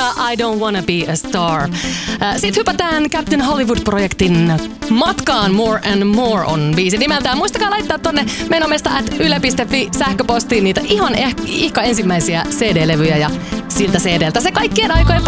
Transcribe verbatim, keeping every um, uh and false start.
I Don't Wanna Be a Star. Sitten hypätään Captain Hollywood-projektin matkaan. More and More on biisi nimeltään. Muistakaa laittaa tonne menomesta at yle piste fi sähköpostiin niitä ihan ehkä ensimmäisiä C D-levyjä ja siltä C D:ltä se kaikkien aikojen